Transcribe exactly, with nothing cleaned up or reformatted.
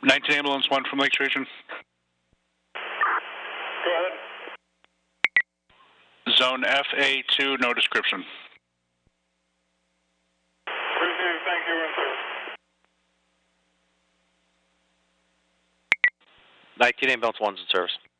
nineteen Ambulance one from Lake Station. Go ahead. Zone F A two, no description. Appreciate it. Thank you, in service. nineteen Ambulance one's in service.